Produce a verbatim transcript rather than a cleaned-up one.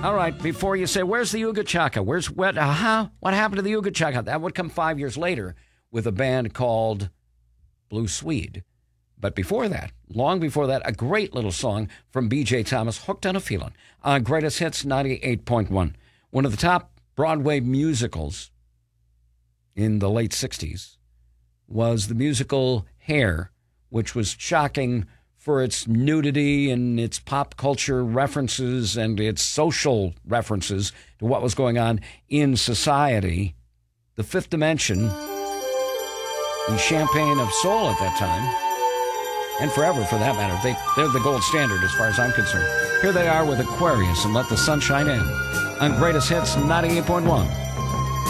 All right, before you say, where's the Yuga Chaka? Where's what? Uh-huh, what happened to the Yuga Chaka? That would come five years later with a band called Blue Swede. But before that, long before that, a great little song from B J Thomas, Hooked on a Feeling, on Greatest Hits ninety-eight point one. One of the top Broadway musicals in the late sixties was the musical Hair, which was shocking for its nudity and its pop culture references and its social references to what was going on in society. The Fifth Dimension, the champagne of soul at that time, and forever for that matter. They, they're the gold standard as far as I'm concerned. Here they are with Aquarius and Let the Sun Shine In on Greatest Hits ninety-eight point one.